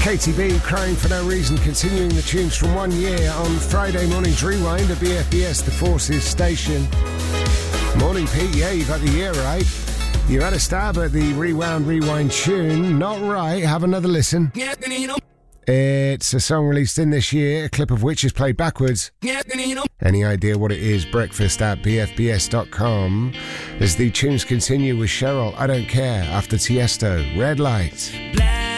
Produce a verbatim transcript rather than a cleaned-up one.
Katy B, Crying for No Reason, continuing the tunes from one year on Friday Morning's Rewind at B F B S, the Forces station. Morning, Pete. Yeah, you got the year right. You had a stab at the Rewound Rewind tune. Not right. Have another listen. It's a song released in this year, a clip of which is played backwards. Any idea what it is? Breakfast at b f b s dot com. As the tunes continue with Cheryl, I Don't Care, after Tiesto, Red Light. Black